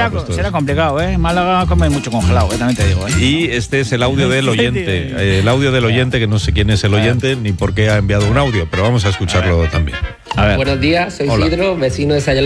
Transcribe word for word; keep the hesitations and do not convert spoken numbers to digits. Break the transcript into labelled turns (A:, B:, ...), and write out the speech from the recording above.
A: será, será complicado, ¿eh? Málaga come mucho congelado, ¿eh? También te digo, ¿eh?
B: Y este es el audio del oyente, eh, el audio del oyente, que no sé quién es el oyente ni por qué ha enviado un audio, pero vamos a escucharlo
A: a
B: también.
A: A ver.
C: Buenos días, soy
B: Hola.
C: Isidro, vecino de Sayaló.